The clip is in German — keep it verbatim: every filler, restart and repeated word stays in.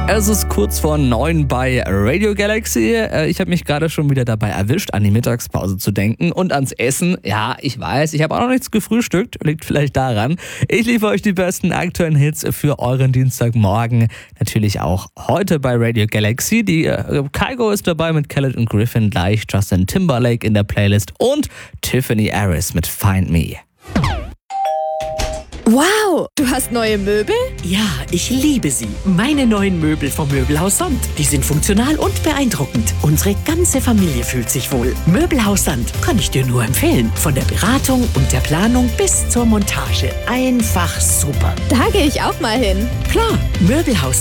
Es ist kurz vor neun bei Radio Galaxy. Ich habe mich gerade schon wieder dabei erwischt, an die Mittagspause zu denken und ans Essen. Ja, ich weiß, ich habe auch noch nichts gefrühstückt. Liegt vielleicht daran. Ich liefere euch die besten aktuellen Hits für euren Dienstagmorgen. Natürlich auch heute bei Radio Galaxy. Die äh, Kygo ist dabei mit Khaled und Griffin gleich. Justin Timberlake in der Playlist und Tiffany Harris mit Find Me. Wow, du hast neue Möbel? Ja, ich liebe sie. Meine neuen Möbel vom Möbelhaus Sand. Die sind funktional und beeindruckend. Unsere ganze Familie fühlt sich wohl. Möbelhaus Sand kann ich dir nur empfehlen. Von der Beratung und der Planung bis zur Montage. Einfach super. Da gehe ich auch mal hin. Klar, Möbelhaus